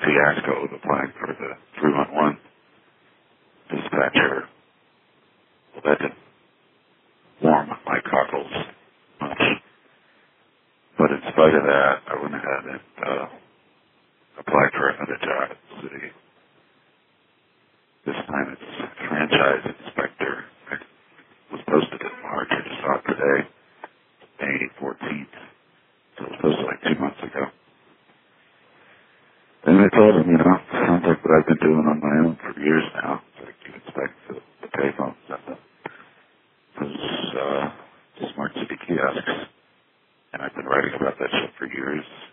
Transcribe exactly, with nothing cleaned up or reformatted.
fiasco of applying for the three one one dispatcher. Well, that didn't warm my cockles much. But in spite of that, I went ahead and uh, applied for another job at the city. This time it's franchise inspector. I was posted in March. I just saw it today, May fourteenth. So it was posted like two months ago. And I told him, you know, sounds like what I've been doing on my own for years now. It's like you inspect the, the payphones and the those uh, smart city kiosks. And I've been writing about that shit for years.